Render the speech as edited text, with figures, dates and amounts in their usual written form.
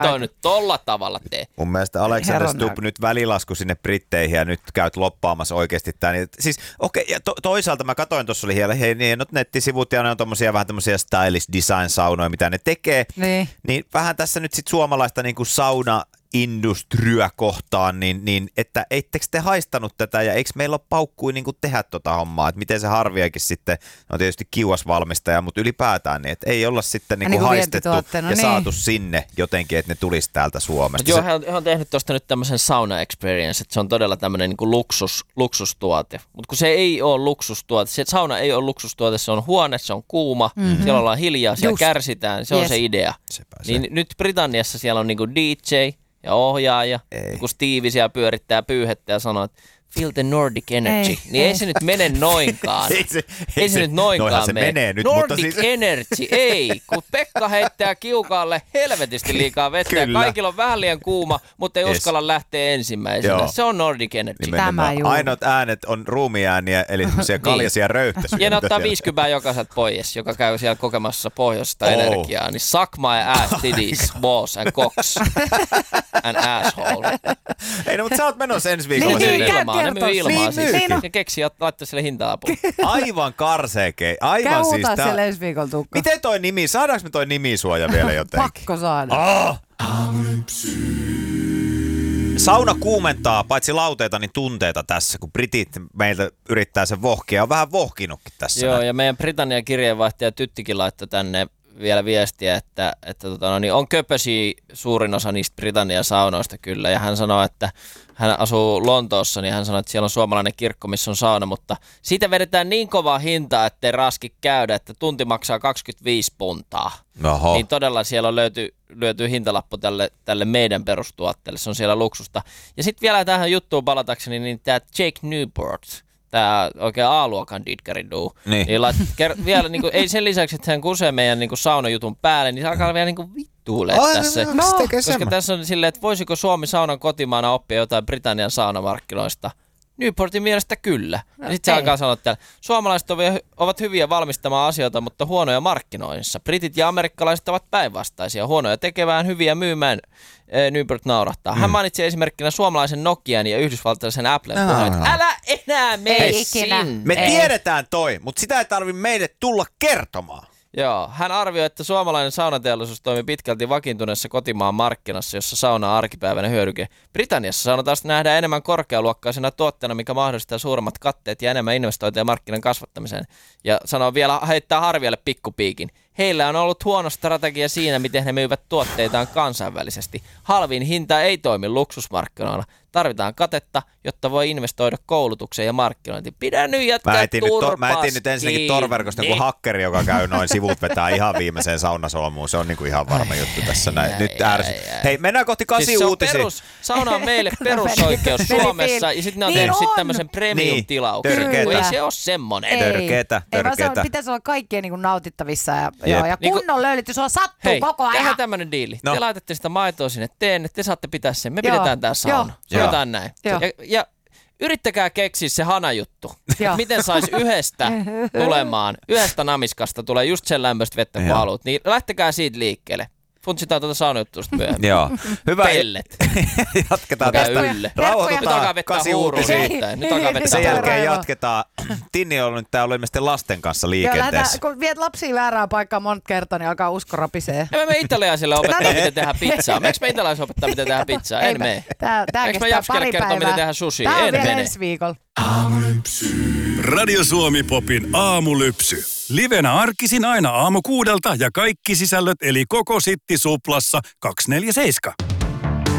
toi nyt tolla tavalla tee. Mun mielestä Alexander Stubb nyt välilasku sinne Britteihin ja nyt käyt loppaamassa oikeasti tää. Niin, siis okei, ja toisaalta mä katsoin tuossa oli hienot nettisivut ja ne on tommosia vähän tämmösiä stylish design saunoja, mitä ne tekee. Niin vähän tässä nyt sit suomalaista niinku sauna industryä kohtaan, niin että eittekö te haistanut tätä ja eikö meillä ole paukkui niin tehdä tota hommaa, että miten se Harviakin sitten, no tietysti kiuas valmistaja, mutta ylipäätään niin, että ei olla sitten niin haistettu ja saatu sinne jotenkin, että ne tulisi täältä Suomesta. Joo, he on tehnyt tuosta nyt tämmöisen sauna experience, että se on todella tämmöinen niin luksustuote, mutta kun se ei ole luksustuote, se sauna ei ole luksustuote, se on huone, se on kuuma, siellä ollaan hiljaa, siellä kärsitään, se on se idea. Niin nyt Britanniassa siellä on niinku DJ, ja ohjaaja, kun Steve siellä pyörittää pyyhettä ja sanoo, että feel the Nordic energy. Ei se nyt mene noinkaan. ei se nyt noinkaan se menee nyt, Nordic mutta energy, ei. Kun Pekka heittää kiukaalle helvetisti liikaa vettä ja kaikilla on vähän liian kuuma, mutta ei uskalla lähteä ensimmäisenä. Joo. Se on Nordic energy. Ainoat äänet on ruumiääniä, eli semmoisia kaljaisia röyhtäisiä. Ja ne ottaa 50 jokaiselta pois, joka käy siellä kokemassa pohjoista energiaa. Niin suck my ass titties, balls and cocks and asshole. Ei no, mutta sä oot menossa ensi viikolla sinne. Ne myy ilmaa siis. Ja keksi laittaa sille hinta-apua. Aivan karseekei. Aivan käy siis. Käy siellä ensi viikolla tukka. Miten toi nimi? Saadaanko me toi nimisuoja vielä jotenkin? Pakko saada. Sauna kuumentaa paitsi lauteita, niin tunteita tässä, kun britit meiltä yrittää sen vohkia. On vähän vohkinutkin tässä. Joo, ja meidän Britannian kirjeenvaihtaja Tyttikin laittoi tänne vielä viestiä, että on köpösiä suurin osa niistä Britannian saunoista kyllä. Ja hän sanoi, että hän asuu Lontoossa, niin hän sanoi, että siellä on suomalainen kirkko, missä on sauna, mutta siitä vedetään niin kovaa hintaa, ettei raski käydä, että tunti maksaa 25 puntaa. Oho. Niin todella siellä on löytyy hintalappu tälle meidän perustuotteelle, se on siellä luksusta. Ja sitten vielä tähän juttuun palatakseni, niin tämä Jake Newport, tämä oikein A-luokan didgeridoo, niin vielä niinku, ei sen lisäksi, että hän kusee meidän niinku saunajutun päälle, niin se alkaa vielä niinku vittuulee tässä. Koska tässä on silleen, että voisiko Suomi saunan kotimaana oppia jotain Britannian saunamarkkinoista. Newportin mielestä kyllä. Ja sitten se alkaa sanoa, että suomalaiset ovat hyviä valmistamaan asioita, mutta huonoja markkinoinnissa. Britit ja amerikkalaiset ovat päinvastaisia, huonoja tekevään, hyviä myymään. Newport naurahtaa. Hän mainitsi esimerkkinä suomalaisen Nokian ja yhdysvaltalaisen Applen puheet. Älä enää mene sinne. Me tiedetään toi, mutta sitä ei tarvitse meille tulla kertomaan. Joo, hän arvioi, että suomalainen saunateollisuus toimii pitkälti vakiintuneessa kotimaan markkinassa, jossa sauna on arkipäiväinen hyödyke. Britanniassa sauna taas nähdään enemmän korkealuokkaisena tuotteena, mikä mahdollistaa suuremmat katteet ja enemmän investointeja markkinan kasvattamiseen. Ja sanoo vielä, heittää Harvialle pikkupiikin. Heillä on ollut huono strategia siinä, miten he myyvät tuotteitaan kansainvälisesti. Halvin hinta ei toimi luksusmarkkinoilla. Tarvitaan katetta, jotta voi investoida koulutukseen ja markkinointiin. Pidä nyt jätkää turpas. Mä etin nyt ensinnäkin torverkosta kuin hakkeri, joka käy noin sivut vetää ihan viimeiseen saunasolmuun. Se on niinku ihan varma juttu tässä näin. Nyt ärsyt. Hei, mennään kohti 8 uutisia. Sauna on meille perusoikeus Suomessa ja sitten ne on tehnyt sitten tämmöisen premium-tilauksen. Ei se ole semmonen. Törkeetä. Pitäisi olla kaikkien niinku nautittavissa ja kunnon löylitys on sattuu koko ajan. Tehdään tämmönen diili. Te laitatte sitä maitoa sinne teenne, te saatte pitää sen. Me pidetään tää sauna. Sanotaan näin. Ja yrittäkää keksiä se hanajuttu. Miten saisi yhdestä namiskasta tulee just sen lämpöistä vettä kun haluat. Niin lähtekää siitä liikkeelle. Funtsitaan tuota saunajuttusta myöhemmin. Joo. Hyvä. Pellet. Jatketaan tästä. Rauhoitutaan 8 uutisia. Sen jälkeen jatketaan. Tinni on nyt täällä ilmeisesti lasten kanssa liikenteessä. Kun viet lapsia väärään paikkaan monta kertaa, niin alkaa usko rapisee. Emme me italialaisille opettaa, miten tehdään pizzaa. Meiks me italialaisille opettaa, miten tehdään pizzaa? En mene. Eiks me Japskelle kertoa, miten tehdään sushi? En mene. Tää on vielä ensi viikolla. Aamulypsy. Radio Suomi Popin aamulypsy. Livenä arkisin aina aamu 6 ja kaikki sisällöt eli koko Sitti Suplassa 247.